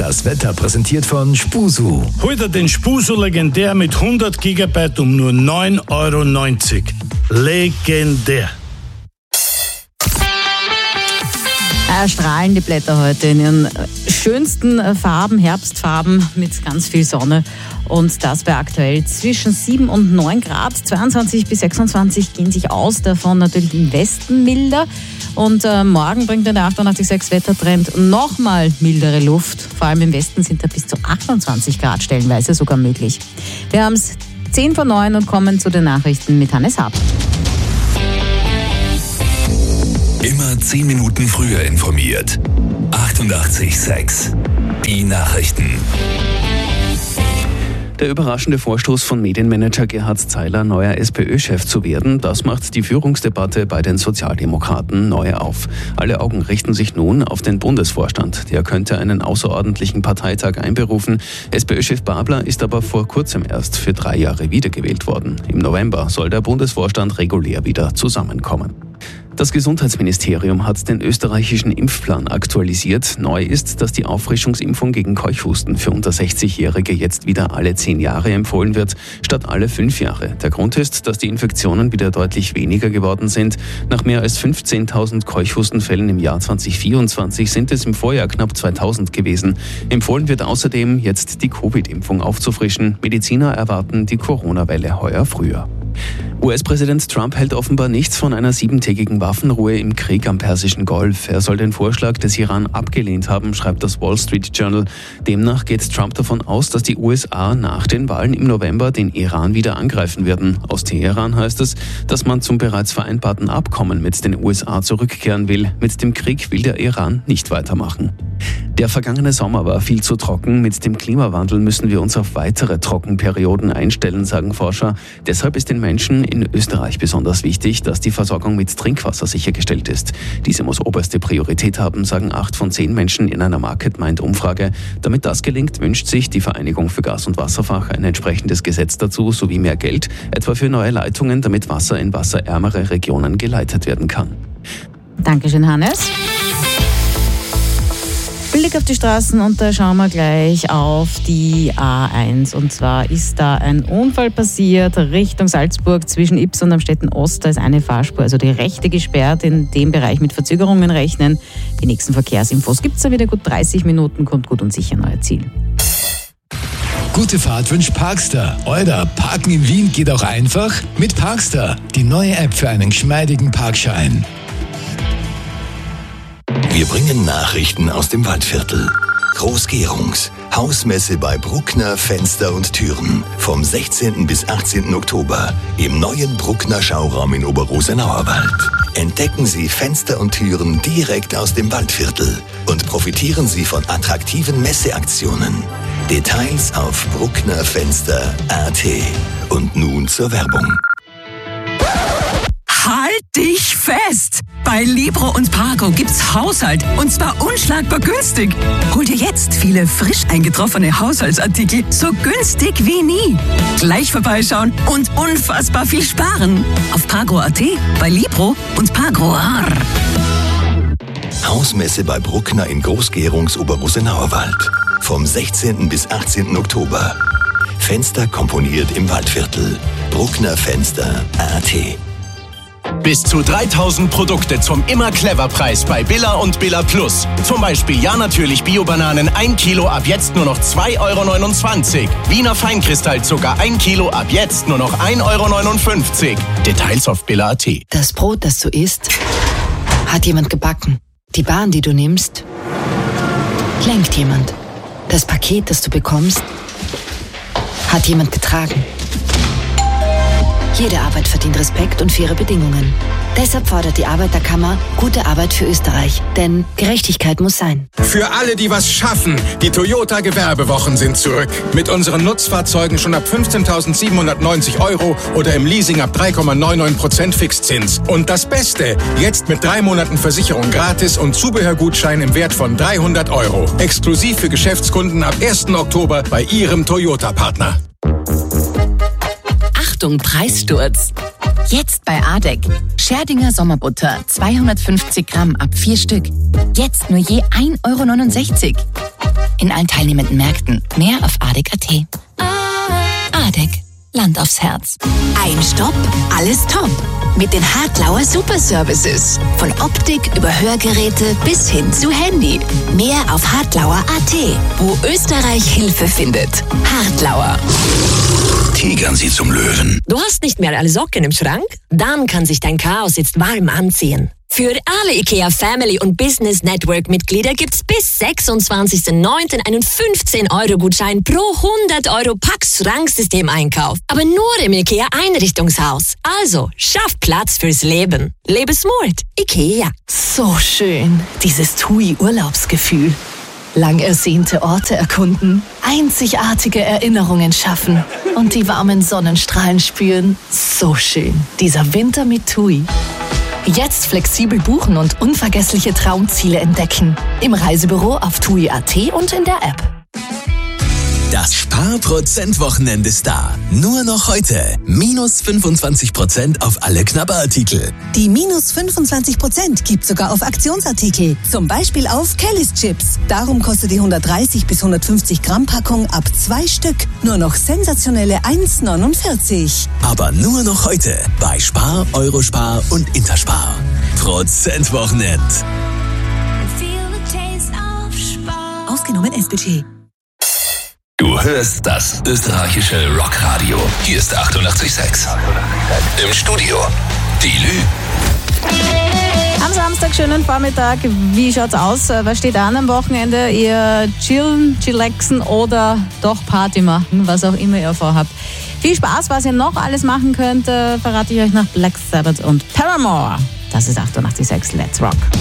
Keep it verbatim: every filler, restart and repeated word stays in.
Das Wetter präsentiert von Spusu. Heute den Spusu legendär mit hundert Gigabyte um nur neun Euro neunzig. Legendär. Äh, strahlende Blätter heute in ihren schönsten Farben, Herbstfarben mit ganz viel Sonne. Und das bei aktuell zwischen sieben und neun Grad. zweiundzwanzig bis sechsundzwanzig gehen sich aus, davon natürlich im Westen milder. Und äh, morgen bringt der achtundachtzig Komma sechs Wettertrend nochmal mildere Luft. Vor allem im Westen sind da bis zu achtundzwanzig Grad stellenweise sogar möglich. Wir haben es zehn vor neun und kommen zu den Nachrichten mit Hannes Hab. Immer zehn Minuten früher informiert. achtundachtzig Komma sechs. Die Nachrichten. Der überraschende Vorstoß von Medienmanager Gerhard Zeiler, neuer SPÖ-Chef zu werden, das macht die Führungsdebatte bei den Sozialdemokraten neu auf. Alle Augen richten sich nun auf den Bundesvorstand. Der könnte einen außerordentlichen Parteitag einberufen. SPÖ-Chef Babler ist aber vor kurzem erst für drei Jahre wiedergewählt worden. Im November soll der Bundesvorstand regulär wieder zusammenkommen. Das Gesundheitsministerium hat den österreichischen Impfplan aktualisiert. Neu ist, dass die Auffrischungsimpfung gegen Keuchhusten für unter sechzigjährige jetzt wieder alle zehn Jahre empfohlen wird, statt alle fünf Jahre. Der Grund ist, dass die Infektionen wieder deutlich weniger geworden sind. Nach mehr als fünfzehntausend Keuchhustenfällen im Jahr zweitausendvierundzwanzig sind es im Vorjahr knapp zweitausend gewesen. Empfohlen wird außerdem, jetzt die Covid-Impfung aufzufrischen. Mediziner erwarten die Corona-Welle heuer früher. U S-Präsident Trump hält offenbar nichts von einer siebentägigen Waffenruhe im Krieg am Persischen Golf. Er soll den Vorschlag des Iran abgelehnt haben, schreibt das Wall Street Journal. Demnach geht Trump davon aus, dass die U S A nach den Wahlen im November den Iran wieder angreifen werden. Aus Teheran heißt es, dass man zum bereits vereinbarten Abkommen mit den U S A zurückkehren will. Mit dem Krieg will der Iran nicht weitermachen. Der vergangene Sommer war viel zu trocken. Mit dem Klimawandel müssen wir uns auf weitere Trockenperioden einstellen, sagen Forscher. Deshalb ist den Menschen in Österreich besonders wichtig, dass die Versorgung mit Trinkwasser sichergestellt ist. Diese muss oberste Priorität haben, sagen acht von zehn Menschen in einer Market-Mind-Umfrage. Damit das gelingt, wünscht sich die Vereinigung für Gas- und Wasserfach ein entsprechendes Gesetz dazu, sowie mehr Geld, etwa für neue Leitungen, damit Wasser in wasserärmere Regionen geleitet werden kann. Dankeschön, Hannes. Blick auf die Straßen und da schauen wir gleich auf die A eins. Und zwar ist da ein Unfall passiert Richtung Salzburg zwischen Ybbs und Amstetten Ost. Da ist eine Fahrspur, also die rechte gesperrt, in dem Bereich mit Verzögerungen rechnen. Die nächsten Verkehrsinfos gibt es da wieder gut dreißig Minuten, kommt gut und sicher an euer Ziel. Gute Fahrt wünscht Parkster. Euer Parken in Wien geht auch einfach mit Parkster. Die neue App für einen geschmeidigen Parkschein. Wir bringen Nachrichten aus dem Waldviertel. Groß-Gerungs. Hausmesse bei Bruckner Fenster und Türen. Vom sechzehnten bis achtzehnten Oktober im neuen Bruckner Schauraum in Oberrosenauerwald. Entdecken Sie Fenster und Türen direkt aus dem Waldviertel und profitieren Sie von attraktiven Messeaktionen. Details auf brucknerfenster punkt a t. Und nun zur Werbung. Halt dich fest! Bei Libro und Pargo gibt's Haushalt und zwar unschlagbar günstig. Hol dir jetzt viele frisch eingetroffene Haushaltsartikel so günstig wie nie. Gleich vorbeischauen und unfassbar viel sparen. Auf Pargo punkt a t, bei Libro und Pargo. Hausmesse bei Bruckner in Groß-Gerungs Oberrosenauerwald. Vom sechzehnten bis achtzehnten Oktober. Fenster komponiert im Waldviertel. brucknerfenster punkt a t. Bis zu dreitausend Produkte zum Immer-Clever-Preis bei Billa und Billa Plus. Zum Beispiel ja natürlich Bio-Bananen ein Kilo ab jetzt nur noch zwei Euro neunundzwanzig. Wiener Feinkristallzucker ein Kilo ab jetzt nur noch ein Euro neunundfünfzig. Details auf Billa punkt a t. Das Brot, das du isst, hat jemand gebacken. Die Bahn, die du nimmst, lenkt jemand. Das Paket, das du bekommst, hat jemand getragen. Jede Arbeit verdient Respekt und faire Bedingungen. Deshalb fordert die Arbeiterkammer gute Arbeit für Österreich. Denn Gerechtigkeit muss sein. Für alle, die was schaffen, die Toyota Gewerbewochen sind zurück. Mit unseren Nutzfahrzeugen schon ab fünfzehntausendsiebenhundertneunzig Euro oder im Leasing ab drei Komma neunundneunzig Prozent Fixzins. Und das Beste, jetzt mit drei Monaten Versicherung gratis und Zubehörgutschein im Wert von dreihundert Euro. Exklusiv für Geschäftskunden ab ersten Oktober bei Ihrem Toyota-Partner. Achtung, Preissturz! Jetzt bei Adek. Scherdinger Sommerbutter zweihundertfünfzig Gramm ab vier Stück. Jetzt nur je ein Euro neunundsechzig. in allen teilnehmenden Märkten. Mehr auf adek punkt at. Adek. Land aufs Herz. Ein Stopp, alles top. Mit den Hartlauer Super Services. Von Optik über Hörgeräte bis hin zu Handy. Mehr auf hartlauer punkt at, wo Österreich Hilfe findet. Hartlauer. Tigern Sie zum Löwen. Du hast nicht mehr alle Socken im Schrank? Dann kann sich dein Chaos jetzt warm anziehen. Für alle IKEA Family und Business Network Mitglieder gibt's bis sechsundzwanzigsten neunten einen fünfzehn Euro Gutschein pro hundert Euro Pax Schranksystem-Einkauf. Aber nur im IKEA Einrichtungshaus. Also, schaff Platz fürs Leben. Lebe smart. IKEA. So schön, dieses TUI-Urlaubsgefühl. Lang ersehnte Orte erkunden, einzigartige Erinnerungen schaffen und die warmen Sonnenstrahlen spüren. So schön, dieser Winter mit TUI. Jetzt flexibel buchen und unvergessliche Traumziele entdecken. Im Reisebüro auf tui punkt at und in der App. Das Spar-Prozent-Wochenende ist da. Nur noch heute. Minus fünfundzwanzig Prozent auf alle Knabberartikel. Die minus fünfundzwanzig Prozent gibt sogar auf Aktionsartikel. Zum Beispiel auf Kelly's Chips. Darum kostet die hundertdreißig bis hundertfünfzig Gramm Packung ab zwei Stück nur noch sensationelle eins neunundvierzig. Aber nur noch heute bei Spar, Eurospar und Interspar. Prozent-Wochenend. Ausgenommen S-Budget. Du hörst das österreichische Rockradio. Hier ist achtundachtzig Komma sechs. Im Studio die Lü. Am Samstag, schönen Vormittag. Wie schaut's aus? Was steht an am Wochenende? Ihr chillen, chillaxen oder doch Party machen, was auch immer ihr vorhabt. Viel Spaß, was ihr noch alles machen könnt, verrate ich euch nach Black Sabbath und Paramore. Das ist achtundachtzig Komma sechs. Let's Rock.